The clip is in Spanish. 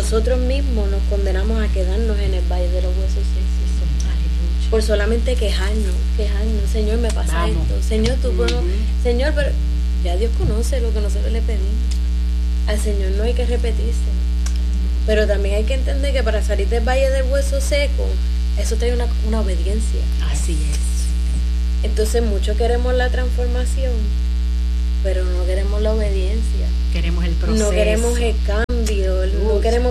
nosotros mismos nos condenamos a quedarnos en el valle de los huesos secos. Por solamente quejarnos. Señor, me pasa esto. Señor, tú Señor, pero ya Dios conoce lo que nosotros le pedimos. Al Señor no hay que repetirse. Pero también hay que entender que para salir del valle del hueso seco, eso trae una obediencia. Así es. Entonces muchos queremos la transformación, pero no queremos la obediencia. Queremos el proceso. No queremos el cambio, no queremos